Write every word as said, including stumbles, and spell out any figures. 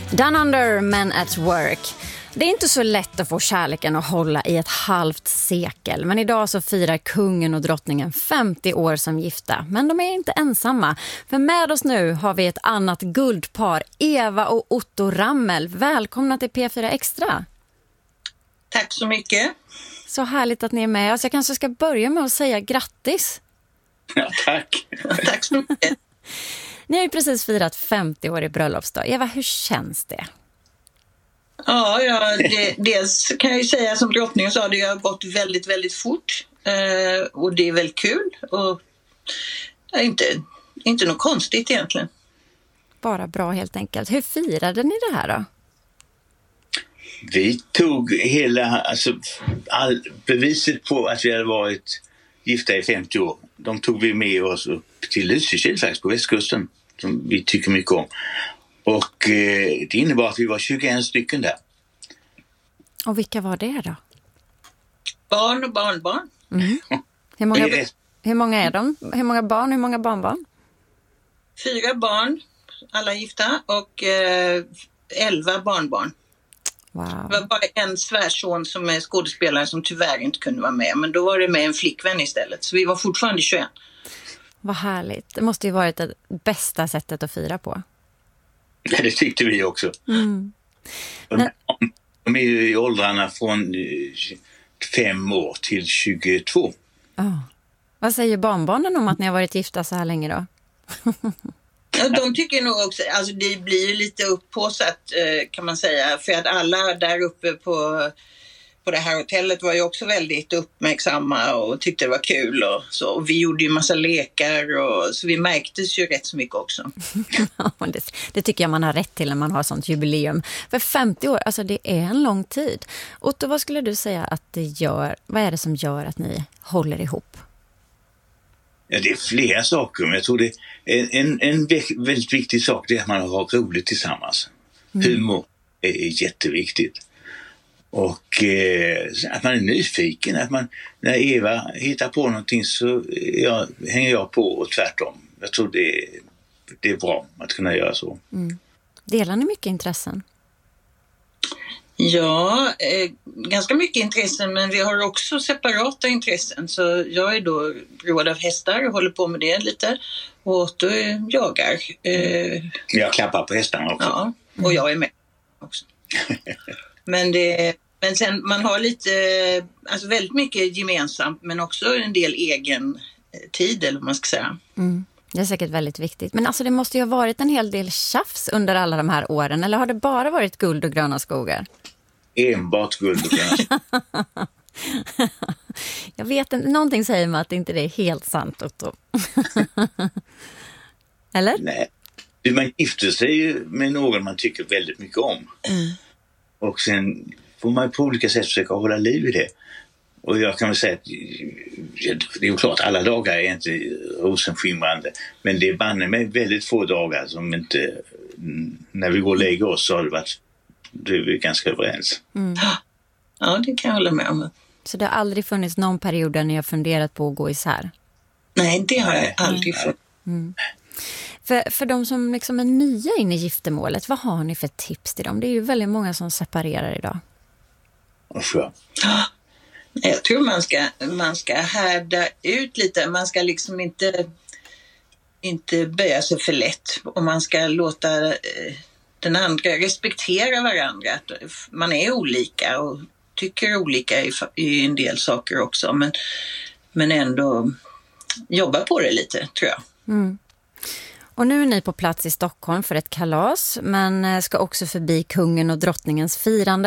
Down Under, Men at Work. Det är inte så lätt att få kärleken att hålla i ett halvt sekel. Men idag så firar kungen och drottningen femtio år som gifta. Men de är inte ensamma. För med oss nu har vi ett annat guldpar, Eva och Otto Ramel. Välkomna till P fyra Extra. Tack så mycket. Så härligt att ni är med oss. Jag kanske ska börja med att säga grattis. Ja, tack. Tack så mycket. Ni har ju precis firat femtio år i bröllopsdag. Eva, hur känns det? Ja, ja det, dels kan jag ju säga som drottningen sa, det har gått väldigt, väldigt fort. Eh, och det är väldigt kul. Och ja, inte, inte något konstigt egentligen. Bara bra helt enkelt. Hur firade ni det här då? Vi tog hela, alltså all, beviset på att vi hade varit gifta i femtio år. De tog vi med oss upp till Lysekil faktiskt på västkusten, som vi tycker mycket om. Och eh, det innebar att vi var tjugoen stycken där. Och vilka var det då? Barn och barnbarn. Mm. Hur, många, hur många är de? Hur många barn, hur många barnbarn? Fyra barn, alla gifta, och eh, elva barnbarn. Wow. Det var bara en svärson som är skådespelare som tyvärr inte kunde vara med. Men då var det med en flickvän istället. Så vi var fortfarande tjugoen. Vad härligt. Det måste ju varit det bästa sättet att fira på. Ja, det tyckte vi också. Mm. Men... De är ju i åldrarna från fem år till tjugotvå. Oh. Vad säger barnbarnen om att ni har varit gifta så här länge då? Ja, de tycker nog också, alltså det blir ju lite upphåsat kan man säga. För att alla där uppe på, på det här hotellet var ju också väldigt uppmärksamma och tyckte det var kul. Och så. Och vi gjorde ju massa lekar, och, så vi märktes ju rätt så mycket också. det, det tycker jag man har rätt till när man har sånt jubileum. För femtio år, alltså det är en lång tid. Otto, vad skulle du säga att det gör, vad är det som gör att ni håller ihop? Ja, det är flera saker, men jag tror det är en, en väldigt viktig sak, det är att man har roligt tillsammans. Mm. Humor är jätteviktigt. Och eh, att man är nyfiken, att man, när Eva hittar på någonting så jag, hänger jag på, och tvärtom. Jag tror det, det är bra att kunna göra så. Mm. Delar ni mycket intressen? Ja, eh, ganska mycket intressen, men vi har också separata intressen. Så jag är då road av hästar och håller på med det lite. Och Otto jagar. Eh, jag klappar på hästarna också. Ja, och jag är med också. Men, det, men sen man har lite, alltså väldigt mycket gemensamt, men också en del egen tid, eller vad man ska säga. Mm. Det är säkert väldigt viktigt. Men alltså det måste ju ha varit en hel del tjafs under alla de här åren. Eller har det bara varit guld och gröna skogar? Enbart guld och gröna skogar. Jag vet inte, någonting säger mig att inte det är helt sant, Otto. Eller? Nej, man gifter sig ju med någon man tycker väldigt mycket om. Mm. Och sen får man på olika sätt försöka hålla liv i det. Och jag kan väl säga att det är ju klart, alla dagar är inte rosenskimrande. Men det är banne med väldigt få dagar som inte, när vi går och lägger oss så har det varit, det är vi ganska överens. Mm. Ja, det kan jag hålla med om. Så det har aldrig funnits någon period där ni har funderat på att gå isär? Nej, det har jag aldrig fått. Mm. För, för de som liksom är nya in i giftermålet, vad har ni för tips till dem? Det är ju väldigt många som separerar idag. Varför? Jag tror man ska, man ska härda ut lite. Man ska liksom inte, inte böja sig för lätt. Och man ska låta eh, den andra respektera varandra. Man är olika och tycker olika i, i en del saker också. Men, men ändå jobba på det lite, tror jag. Mm. Och nu är ni på plats i Stockholm för ett kalas, men ska också förbi kungen och drottningens firande.